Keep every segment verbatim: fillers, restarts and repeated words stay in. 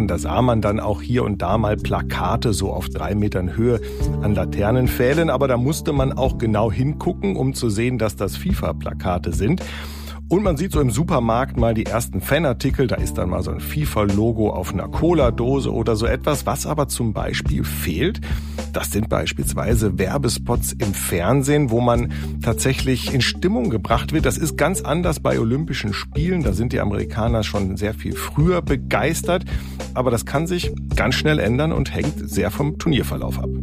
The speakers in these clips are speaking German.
Wochen, da sah man dann auch hier und da mal Plakate so auf drei Metern Höhe an Laternenpfählen. Aber da musste man auch genau hingucken, um zu sehen, dass das FIFA-Plakate sind. Und man sieht so im Supermarkt mal die ersten Fanartikel, da ist dann mal so ein FIFA-Logo auf einer Cola-Dose oder so etwas. Was aber zum Beispiel fehlt, das sind beispielsweise Werbespots im Fernsehen, wo man tatsächlich in Stimmung gebracht wird. Das ist ganz anders bei Olympischen Spielen, da sind die Amerikaner schon sehr viel früher begeistert. Aber das kann sich ganz schnell ändern und hängt sehr vom Turnierverlauf ab.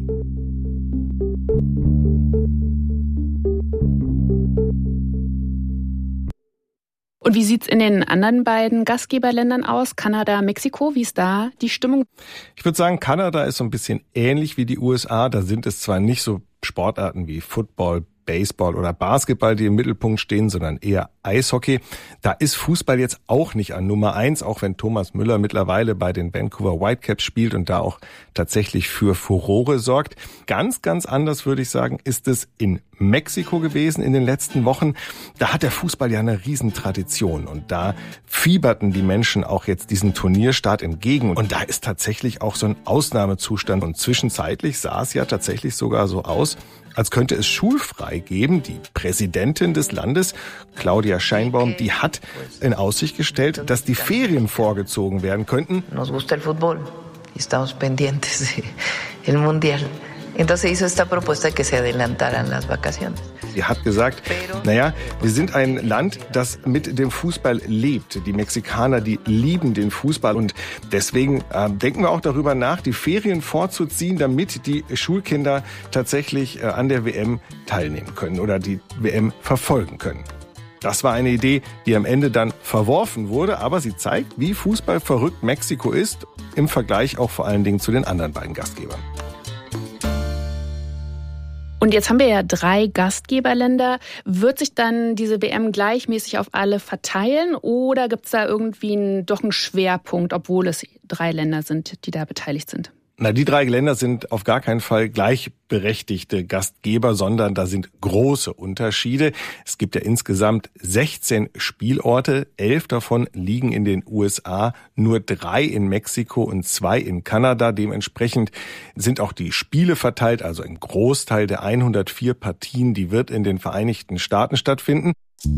Und wie sieht's in den anderen beiden Gastgeberländern aus? Kanada, Mexiko, wie ist da die Stimmung? Ich würde sagen, Kanada ist so ein bisschen ähnlich wie die U S A. Da sind es zwar nicht so Sportarten wie Football, Baseball oder Basketball, die im Mittelpunkt stehen, sondern eher Eishockey. Da ist Fußball jetzt auch nicht an Nummer eins, auch wenn Thomas Müller mittlerweile bei den Vancouver Whitecaps spielt und da auch tatsächlich für Furore sorgt. Ganz, ganz anders, würde ich sagen, ist es in Mexiko gewesen in den letzten Wochen. Da hat der Fußball ja eine Riesentradition und da fieberten die Menschen auch jetzt diesen Turnierstart entgegen. Und da ist tatsächlich auch so ein Ausnahmezustand. Und zwischenzeitlich sah es ja tatsächlich sogar so aus, als könnte es schulfrei geben. Die Präsidentin des Landes, Claudia Sheinbaum, die hat in Aussicht gestellt, dass die Ferien vorgezogen werden könnten. Nos gusta el fútbol y estamos pendientes del mundial. Entonces hizo esta propuesta que se adelantaran las vacaciones. Sie hat gesagt, naja, wir sind ein Land, das mit dem Fußball lebt. Die Mexikaner, die lieben den Fußball und deswegen äh, denken wir auch darüber nach, die Ferien vorzuziehen, damit die Schulkinder tatsächlich äh, an der W M teilnehmen können oder die W M verfolgen können. Das war eine Idee, die am Ende dann verworfen wurde, aber sie zeigt, wie fußballverrückt Mexiko ist, im Vergleich auch vor allen Dingen zu den anderen beiden Gastgebern. Und jetzt haben wir ja drei Gastgeberländer. Wird sich dann diese W M gleichmäßig auf alle verteilen oder gibt es da irgendwie einen, doch einen Schwerpunkt, obwohl es drei Länder sind, die da beteiligt sind? Na, die drei Länder sind auf gar keinen Fall gleichberechtigte Gastgeber, sondern da sind große Unterschiede. Es gibt ja insgesamt sechzehn Spielorte, elf davon liegen in den U S A, nur drei in Mexiko und zwei in Kanada. Dementsprechend sind auch die Spiele verteilt, also ein Großteil der hundertvier Partien, die wird in den Vereinigten Staaten stattfinden.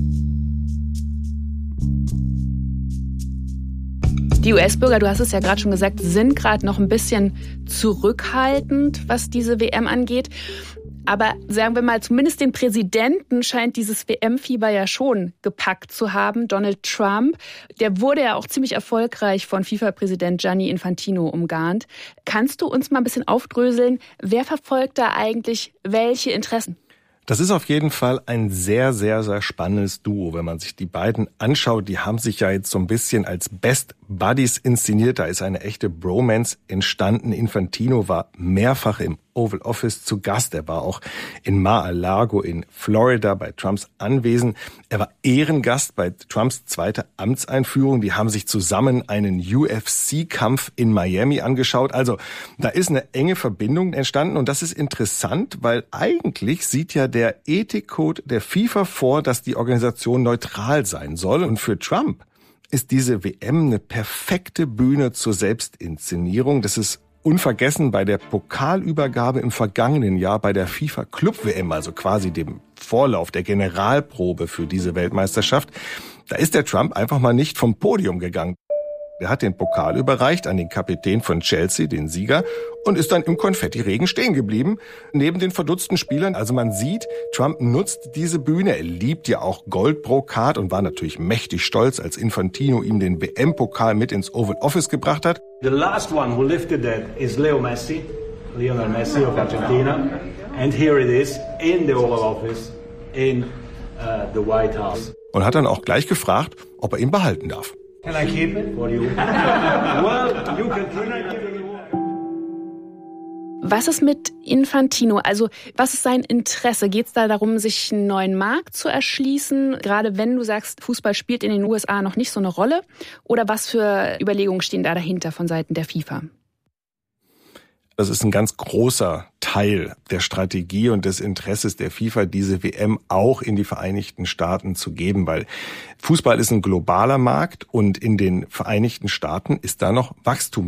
Die U S-Bürger, du hast es ja gerade schon gesagt, sind gerade noch ein bisschen zurückhaltend, was diese W M angeht. Aber sagen wir mal, zumindest den Präsidenten scheint dieses W M-Fieber ja schon gepackt zu haben. Donald Trump, der wurde ja auch ziemlich erfolgreich von FIFA-Präsident Gianni Infantino umgarnt. Kannst du uns mal ein bisschen aufdröseln, wer verfolgt da eigentlich welche Interessen? Das ist auf jeden Fall ein sehr, sehr, sehr spannendes Duo. Wenn man sich die beiden anschaut, die haben sich ja jetzt so ein bisschen als Best Buddies inszeniert. Da ist eine echte Bromance entstanden. Infantino war mehrfach im Oval Office zu Gast. Er war auch in Mar-a-Lago in Florida bei Trumps Anwesen. Er war Ehrengast bei Trumps zweiter Amtseinführung. Die haben sich zusammen einen U F C-Kampf in Miami angeschaut. Also da ist eine enge Verbindung entstanden und das ist interessant, weil eigentlich sieht ja der Ethikcode der FIFA vor, dass die Organisation neutral sein soll. Und für Trump ist diese W M eine perfekte Bühne zur Selbstinszenierung. Das ist unvergessen bei der Pokalübergabe im vergangenen Jahr bei der FIFA Club W M, also quasi dem Vorlauf der Generalprobe für diese Weltmeisterschaft. Da ist der Trump einfach mal nicht vom Podium gegangen. Er hat den Pokal überreicht an den Kapitän von Chelsea, den Sieger, und ist dann im Konfettiregen stehen geblieben, neben den verdutzten Spielern. Also man sieht, Trump nutzt diese Bühne. Er liebt ja auch Goldbrokat und war natürlich mächtig stolz, als Infantino ihm den W M-Pokal mit ins Oval Office gebracht hat. The last one who lifted that is Leo Messi, Lionel Messi of Argentina. And here it is in the Oval Office in uh, the White House. Und hat dann auch gleich gefragt, ob er ihn behalten darf. Can I keep it for you? Well, you can keep it. Was ist mit Infantino? Also was ist sein Interesse? Geht es da darum, sich einen neuen Markt zu erschließen? Gerade wenn du sagst, Fußball spielt in den U S A noch nicht so eine Rolle. Oder was für Überlegungen stehen da dahinter von Seiten der FIFA? Das ist ein ganz großer Teil der Strategie und des Interesses der FIFA, diese W M auch in die Vereinigten Staaten zu geben, weil Fußball ist ein globaler Markt und in den Vereinigten Staaten ist da noch Wachstum